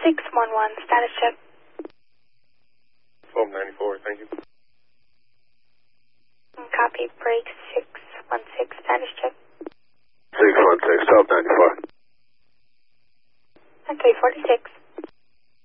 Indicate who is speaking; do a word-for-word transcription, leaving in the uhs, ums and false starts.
Speaker 1: six one one, status check.
Speaker 2: twelve ninety-four, thank you.
Speaker 1: Copy, break six one six, status check.
Speaker 2: six one six, twelve